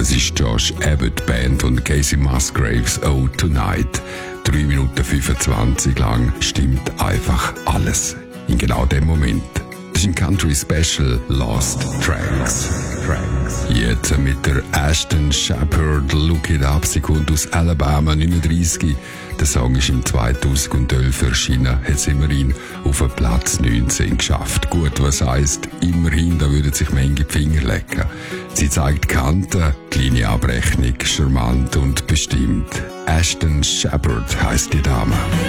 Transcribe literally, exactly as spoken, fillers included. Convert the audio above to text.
Das ist Josh Abbott, Band von Casey Musgraves, Oh Tonight. drei Minuten fünfundzwanzig lang stimmt einfach alles. In genau dem Moment. Das ist ein Country Special Lost Tracks. Tracks. Jetzt mit der Ashton Shepherd, Look It Up. Sie kommt aus Alabama, neununddreißig. Der Song ist im zweitausendelf erschienen, hat es immerhin auf den Platz neunzehn geschafft. Gut, was heisst immerhin, da würden sich Menge die Finger lecken. Sie zeigt Kanten, kleine Abrechnung, charmant und bestimmt. Ashton Shepherd heisst die Dame.